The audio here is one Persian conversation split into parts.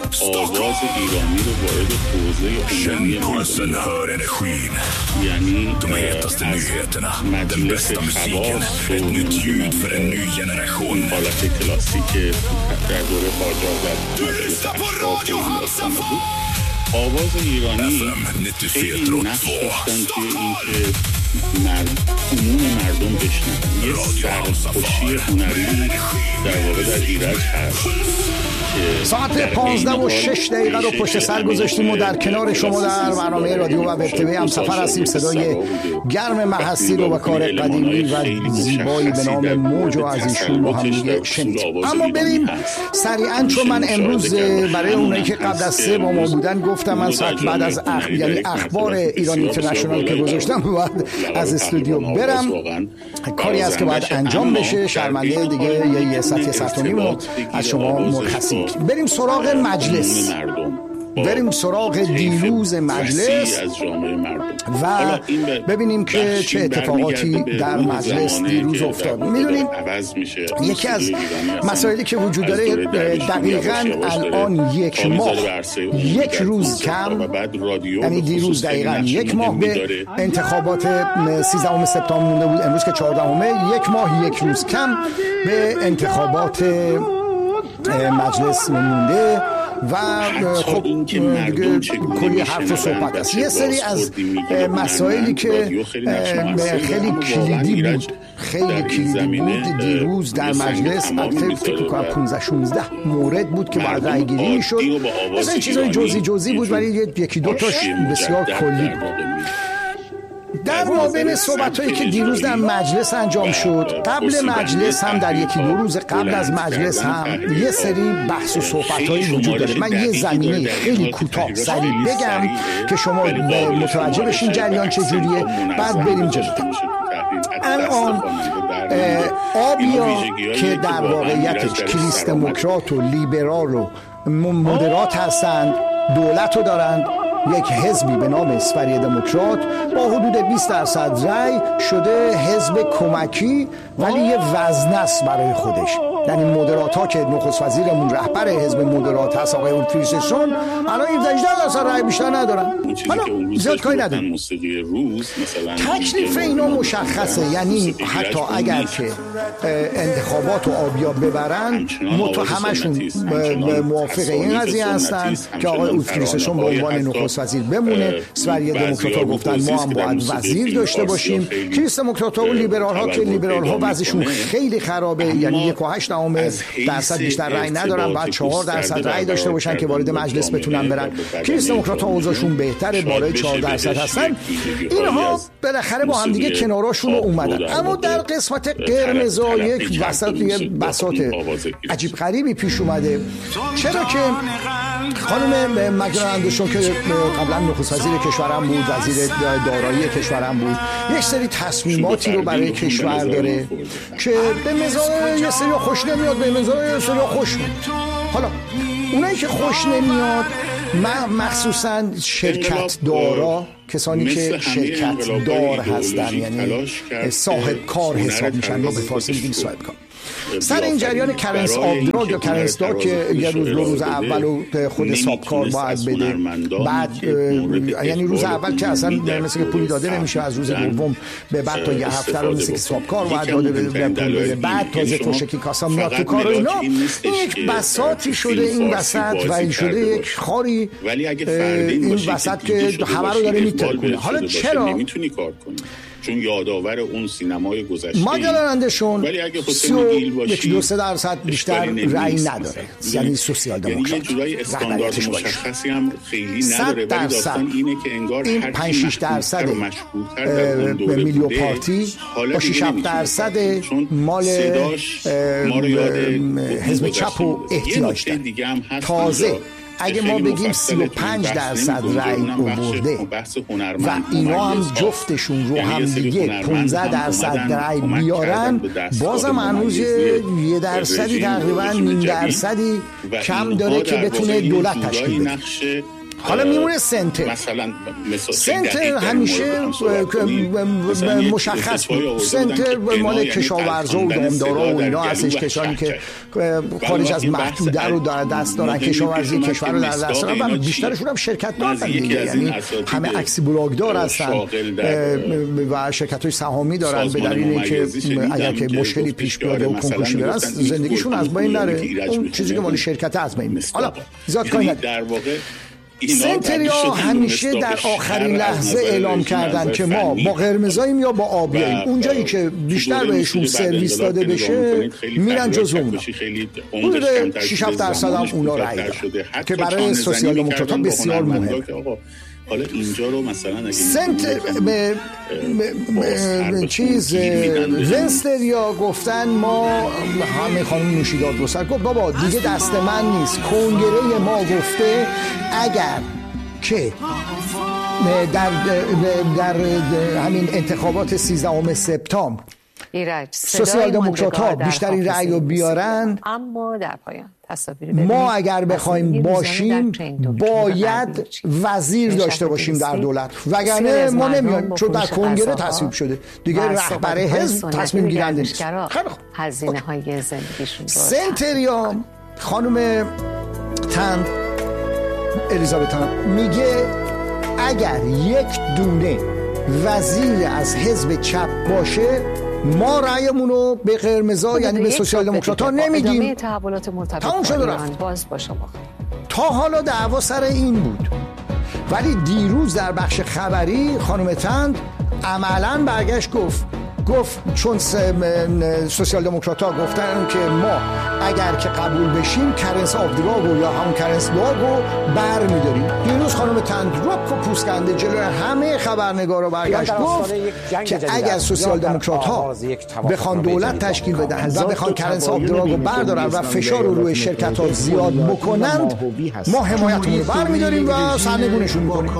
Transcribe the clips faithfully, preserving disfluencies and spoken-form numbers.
آواز ایرانی رو وارد حوزه عمومی Pulsen hör energin. یعنی De hetaste nyheterna, den bästa musiken, ett nytt ljud för en ny generation. حالت کلاسیک در دوره قاجار در Du lyssnar på Radio Hamsafon. آواز ایرانی نود خیلی نقش داشتن توی این که مرد عموم مردم بشنن. یه سرخوشی هنری در واقع در ایرج هست. ساعت پانزده و شش دقیقه رو پشت سر گذاشتیم و در کنار شما در برنامه رادیو و وب تیوی هم سفر هستیم. صدای گرم محسی رو و کار قدیمی و زیبایی به نام موج و از ایشون با هم دیگه شنیدیم. اما بریم سریعا، چون من امروز برای اونایی که قبل از سه با ما بودن گفتم من ساعت بعد از اخ... یعنی اخبار ایران اینترنشنال که گذاشتم باید از استودیو برم، کاری است که باید انجام بشه. شرمنده دیگه یه ساعت ساعت و نیم از شما مرخصی. بریم سراغ مجلس، بریم سراغ دیروز مجلس و ببینیم که چه اتفاقاتی در مجلس دیروز افتاد. میدونیم یکی از مسائلی که وجود داره دقیقاً الان یک ماه یک روز کم، یعنی دیروز دقیقاً یک ماه به انتخابات سیزدهم سپتامبر مونده بود، امروز که چهاردهمه، یک ماه یک روز کم به انتخابات مجلس مونده و خب کلی حرف و صحبت است. یه سری از مسائلی که خیلی کلیدی بود خیلی کلیدی بود دیروز در مجلس، البته فکر کنم پانزده شانزده مورد بود که بعد رای گیری میشد. مثلا چیزای جزئی جزئی بود ولی یکی دو تاش بسیار کلی بود. در مابین صحبت‌هایی که دیروز در مجلس انجام شد، قبل مجلس هم در یکی دو روز قبل از مجلس هم یه سری بحث و صحبت‌هایی وجود داره. من یه زمینه خیلی کوتاه سریع بگم که شما متوجه بشین جریان چجوریه، بعد بریم جلوتر. الان آبیا که در واقعیتش کریست دموکرات و لیبرال و مدرات هستند، دولت رو دارند، یک حزبی به نام اسفری دموکرات با حدود بیست درصد رأی شده حزب کمکی، ولی یه وزنه است برای خودش. یعنی مدرات ها که نخست وزیرمون رهبر حزب مدرات هست آقای اولفریسسون، الان هجده درصد رأی بیشتر ندارن. حالا زیاد کاری ندارن. تکلیف اینا مشخصه، یعنی حتی اگر که انتخابات و آبیا ببرن متو همشون موافق این قضیه هستن که آقای اولفریسسون به عنوان نخست وزیر بمونه. اسفری دموکرات ها گفتن ما هم باید وزیر داشته باشیم. کریست دموکرات ها و لیبرال ها که لیبرال ها وضعشون خیلی خرابه، یعنی یک و هشت درصد بیشتر رأی ندارن، بعد چهار درصد رأی داشته باشن که وارد مجلس بتونن برن. کریست دموکرات ها اوضاعشون بهتره، بالای چهار درصد هستن. اینها بالاخره با هم دیگه کناراشون اومدن. اما در قسمت قرمز یک وسط یه بساط عجیب غریبی پیش اومده. چرا که خانم مگدالن اندرسون که قبلا نخست وزیر کشورم بود، وزیر دارایی کشورم بود، یک سری تصمیماتی رو برای کشور داره که به مزاج یه سری خوش نمیاد، به مزاج یه سری خوش میاد. حالا اونایی که خوش نمیاد مخصوصا شرکت دارا، کسانی که شرکت دار هستن، یعنی صاحب کار حساب میشن، یا به فارسی میگیم صاحب کار. سر این جریان کرنس آبدراگ یا کرنس دار که یه روز دو روز اول خود حسابکار باید بده، بعد یعنی روز اول که اصلا مثل که پولی داده نمیشه، از روز دوم به بعد تا یه هفته رو مثل که حسابکار باید داده بده، بعد تازه توشکی کاسا میاد تو کار و اینا. این یک بساطی شده این وسط و این شده یک خاری این وسط که همه رو داره میترکونه. حالا چرا؟ چون یادآور اون سینمای گذشته مگدالن اندرسون یکی دو سه درصد بیشتر رأی نداره، یعنی سوسیال دموکرات یه جورایی استاندارد مشخصی هم خیلی نداره، ولی داستان اینه که انگار این پنج شش درصد میلیو پارتی با شش هفت درصد مال حزب چپ و احتیاج داره. تازه اگه ما بگیم سی و پنج درصد رأی آورده و اینا هم جفتشون رو هم دیگه پانزده درصد رأی بیارن، بازم هنوز یه درصدی تقریبا نیم درصدی کم داره که بتونه دولت تشکیل بده. حالا میمونه سنتر. مثلا سنتر همیشه مشخص بود. سنتر مال کشاورزا و دامدارا و اینا هستش، کسانی که خارج از محدوده رو در دست دارن، کشاورزی کشور رو در دست دارن و بیشترشون هم شرکت دارن دیگه، یعنی همه اکسی بلاکدار هستن و شرکت‌های سهامی دارن به دلیل اینکه اگر که مشکلی پیش بیاد و کنکوشی برن زندگیشون از بین نره، اون چیزی که مال شرکت از بین میره. حالا زیاد کاری نداره. سنتریا همیشه در آخرین لحظه اعلام کردن که ما با قرمزاییم یا با آبیاییم، اونجایی که بیشتر بهشون سرویس داده بشه میرن جزو اونا. حدود شش هفت درصد هم اونا رأی دارن که برای سوسیال دموکرات‌ها بسیار مهمه. حالا اینجا رو مثلا سنت چیز ونستریا گفتن ما همه خانم نوشیداد رو سر گفت بابا دیگه دست من نیست، کنگره ما گفته اگر که در در همین انتخابات سیزدهم سپتامبر سوسیال دموکرات‌ها بیشترین رأی رو بیارن، اما در پایان ما اگر بخوایم باشیم باید وزیر داشته باشیم در دولت، وگرنه ما نمیایم، چون در کنگره تصویب شده دیگه، رهبر حزب تصمیم گیرنده نیست. خیلی خوب. هزینه های زندگیشون سنتریا خانم تند الیزابت تند میگه اگر یک دونه وزیر از حزب چپ باشه ما رأیمون رو به قرمزا یعنی به سوسیال دموکرات‌ها نمیدیم. تمام شد رفت. تا حالا دعوا سر این بود، ولی دیروز در بخش خبری خانم تند عملاً برگشت گفت گفت چون سوسیال دموکرات‌ها گفتن که ما اگر که قبول بشیم کرنس آبدراگو یا همون کرنس لاگو بر می‌داریم. دیروز خانم تند رک و پوسکنده جلوی همه خبرنگارا برگشت گفت که اگر سوسیال دموکرات‌ها بخوان دولت تشکیل بدن و بخوان کرنس آبدراگو بردارن و فشار رو روی شرکت‌ها زیاد بکنند ما حمایتمون رو برمی‌داریم و سرنگونشون می‌کنیم.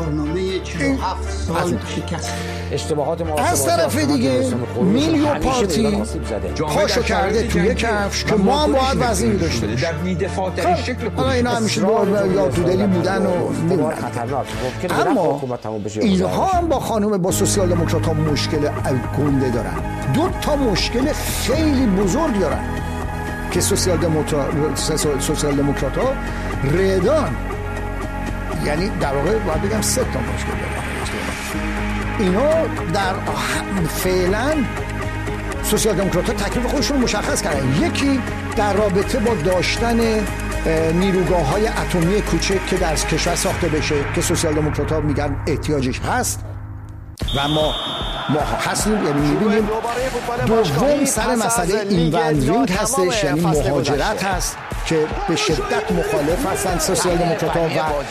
اشتباهات ما از طرف دیگه میلیو پارتی پاشو کرده توی کفش که ما هم باید وزیر داشته در بی‌دفاع‌ترین شکل حالا اینا همیشه یا تو دلی بودن و میمونن. اما اینها هم با خانم با سوسیال دموکرات‌ها مشکل گنده دارن، دو تا مشکل خیلی بزرگ دارن که سوسیال سوسیال دموکرات‌ها ردان، یعنی در واقع باید بگم سه تا مشکل دارن. اینا در فعلا سوسیال دموکرات‌ها تکلیف خودشون رو مشخص کردن. یکی در رابطه با داشتن نیروگاه‌های اتمی کوچک که در کشور ساخته بشه که سوسیال دموکرات‌ها میگن احتیاجش هست و ما ما هستیم، یعنی می‌بینیم. دوم سر مسئله اینوندرینگ هستش، یعنی مهاجرت هست که به شدت مخالف هستن سوسیال دموکرات‌ها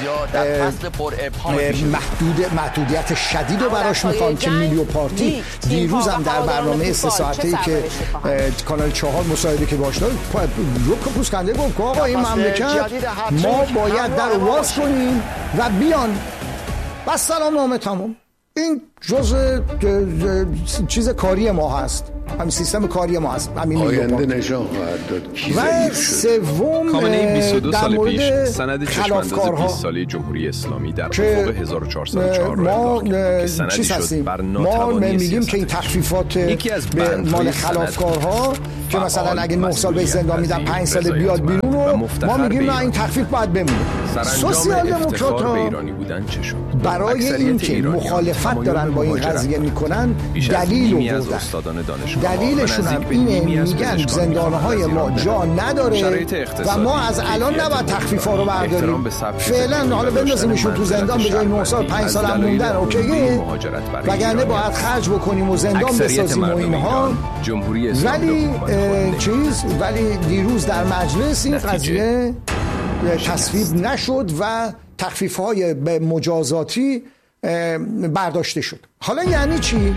و محدود محدودیت شدید رو براش میخوان که میلیو پارتی دیروز هم در برنامه سه ساعته‌ای که کانال چهار مصاحبه که باش داد روک پوسکنده گفت که آقا این مملکت ما باید در واس کنیم و بیان بس سلام نامه تمام. این جزء چیز کاری ما هست، همین سیستم کاری ما هست، همین آینده نشان خواهد داد کی و سوم در مورد سند چشمانداز بیست ساله جمهوری اسلامی در افق هزار و چهارصد و چهار ما چیز هستیم، ما میگیم که این تخفیفات به مال خلافکارها که مثلا اگه نه سال به زندان میدن پنج سال بیاد بیرون و ما میگیم نه این تخفیف باید بمونه. سوسیال دموکرات‌ها برای اینکه مخالفت دارن با این قضیه میکنن دلیل آوردن. دلیلشون هم اینه، میگن زندانهای ما جا نداره و ما از الان نباید تخفیف‌ها رو برداریم، فعلا حالا بندازیمشون تو زندان به جای نه سال پنج سال هم موندن اوکیه، وگرنه باید خرج بکنیم و زندان بسازیم و اینها. ولی چیز ولی دیروز در مجلس این قضیه تصویب نشد و تخفیف‌های به مجازاتی برداشته شد. حالا یعنی چی؟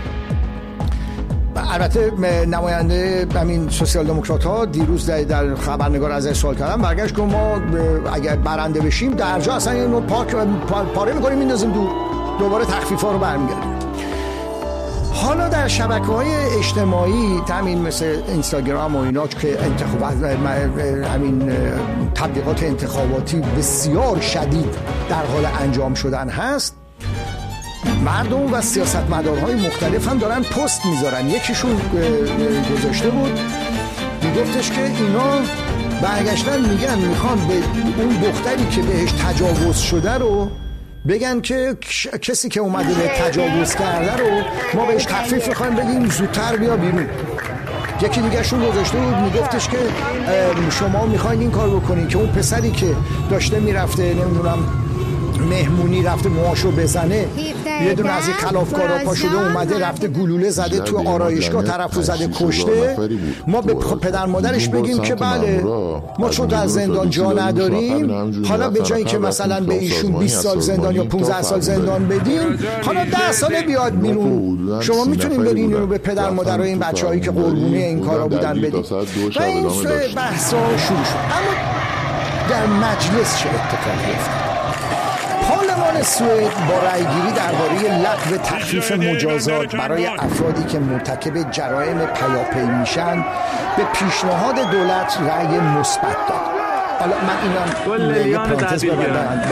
البته نماینده همین سوسیال دموکرات‌ها دیروز در خبرنگار ازش سوال کردن، برگشت که ما اگر برنده بشیم درجا اصلا اینو پاک پاره می‌کنیم میندازیم دور، دوباره تخفیف‌ها رو برمیگردیم. حالا در در شبکه‌های اجتماعی همین مثل اینستاگرام و اینا که انتخابات همین تبلیغات انتخاباتی بسیار شدید در حال انجام شدن هست، مردم و سیاستمدارهای مختلف هم دارن پست میذارن. یکیشون گذاشته بود میگفتش که اینا برگشتن میگن میخوان به اون دختری که بهش تجاوز شده رو بگن که کسی که اومده به تجاوز کرده رو ما بهش تخفیف میخوایم بدیم، زودتر بیا بیرون. یکی دیگه شون گذاشته بود میگفتش که شما میخواین این کار بکنین که اون پسری که داشته میرفته نمیدونم مهمونی رفته موهاشو بزنه، یه دونه از این خلافکارا پا شده اومده رفته گلوله زده تو آرایشگاه طرفو زده کشته، ما به پدر مادرش بگیم که بله ما چون در زندان جا نداریم، حالا به جایی که مثلا به ایشون بیست سال زندان یا پانزده سال زندان بدیم، حالا ده ساله بیاد بیرون، شما میتونین برین رو به پدر مادرای این بچه‌هایی که قربونی این کارا بودن بدید. و این بحثا شروع شد. اما در مجلس چه اتفاقی افتاد؟ پارلمان سوئد با رأیگیری درباره لغو تخفیف مجازات برای افرادی که مرتکب جرایم پیاپی میشن به پیشنهاد دولت رأی مثبت داد. حالا من اینم یه پرانتز بگیرم.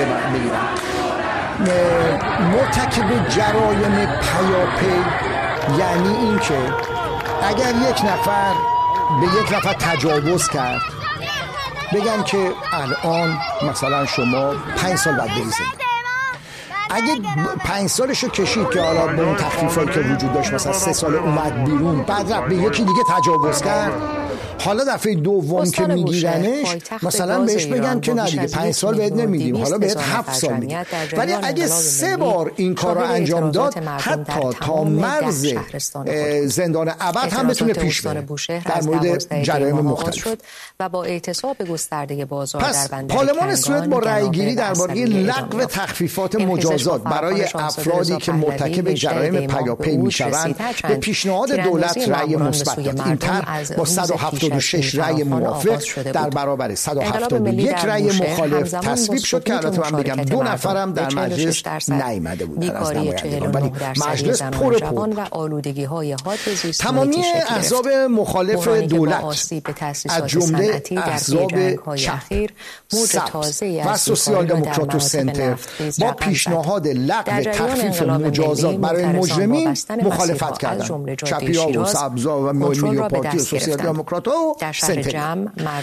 مرتکب جرایم پیاپی یعنی این که اگر یک نفر به یک نفر تجاوز کرد، بگن که الان مثلا شما پنج سال بعد بری زندان. اگه پنج سالشو کشید که حالا به اون تخفیفایی که وجود داشت مثلا سه سال اومد بیرون، بعد رفت به یکی دیگه تجاوز کرد، حالا دفعه دوم که میگیرنش مثلا بهش بگن که نه دیگه پنج سال بهت نمیدیم، حالا بهت هفت سال میدیم. ولی اگه سه بار این کار رو انجام داد، حتی تا مرز زندان ابد هم بتونه پیش بره در مورد جرایم مختلف. و با اعتصاب گسترده بازار پس در بندر پارلمان سوئد با رأیگیری درباره لغو تخفیفات مجازات برای افرادی که مرتکب جرایم پیاپی میشوند به پیشنهاد دولت رأی مثبت داد. این طرح با صد و هفتاد و شش رأی موافق در برابر صد و هفتاد و یک رأی مخالف تصویب شد که البته من بگم دو نفرم در مجلس نیامده بودن از نمایندگان، ولی مجلس پر پر و آلودگی‌های حاد زیست تمامی احزاب مخالف دولت از جمله احزاب چپ، سبز و سوسیال دموکرات و سنتر با پیشنهاد لغو تخفیف مجازات برای مجرمین مخالفت کردند. چپی‌ها و سبزا و ملی پارتی و سوسیال دموکرات‌ها و سنتر.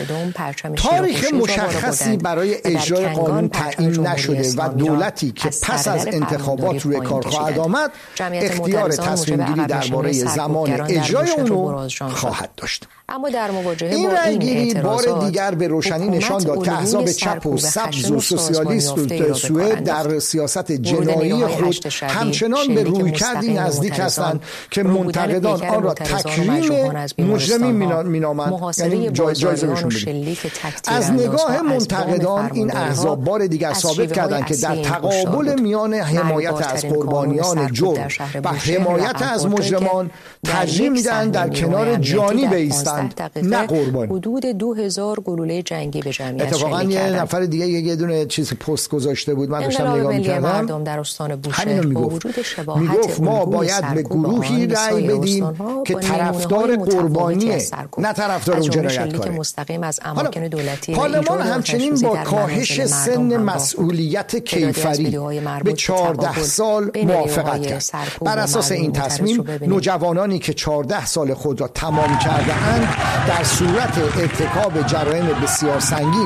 تاریخ مشخصی برای اجرای قانون تعیین نشده و دولتی که پس از انتخابات روی کار خواهد آمد اختیار تصمیم گیری درباره زمان اجرای اون رو خواهد داشت. اما در مواجهه این با این رأیگیری بار اعتراضات دیگر به روشنی نشان داد که احزاب چپ و سبز و سوسیالیست سوئد در سیاست جنایی خود همچنان به رویکردی نزدیک هستند که منتقدان آن را تکریم مجرمین مینامند، یعنی جایزه بهشون بدیم. از نگاه منتقدان این احزاب بار دیگر ثابت کردند که در تقابل میان حمایت از قربانیان جرم و حمایت از مجرمان ترجیح میدن در کنار جانی بایستند نه قربانی. حدود دو هزار گلوله جنگی به جمعیت اتفاقا یه نفر دیگه یه دونه چیز پست گذاشته بود، من داشتم نگاه می‌کردم. مردم در استان بوشهر با وجود شباهت میگفت ما باید به گروهی رأی بدیم که طرفدار قربانیه نه طرفدار اون جنایتکاره. مستقیم از اماکن دولتی. پارلمان همچنین با کاهش سن مسئولیت کیفری به چهارده سال موافقت کرد. بر اساس این تصمیم نوجوانانی که چهارده سال خود را تمام کرده اند در صورت ارتکاب جرایم بسیار سنگین